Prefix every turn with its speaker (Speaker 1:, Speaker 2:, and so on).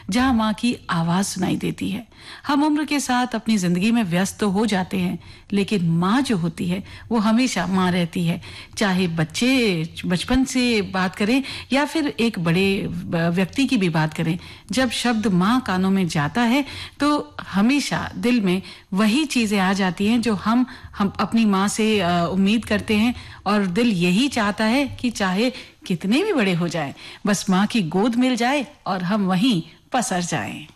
Speaker 1: जहां माँ की आवाज सुनाई देती है। हम उम्र के साथ अपनी जिंदगी में व्यस्त तो हो जाते हैं, लेकिन माँ जो होती है वो हमेशा माँ रहती है। चाहे बच्चे बचपन से बात करें या फिर एक बड़े व्यक्ति की भी बात करें, जब शब्द माँ कानों में जाता है तो हमेशा दिल में वही चीजें आ जाती हैं जो हम अपनी माँ से उम्मीद करते हैं। और दिल यही चाहता है कि चाहे कितने भी बड़े हो जाएं, बस माँ की गोद मिल जाए और हम वहीं पसर जाएं।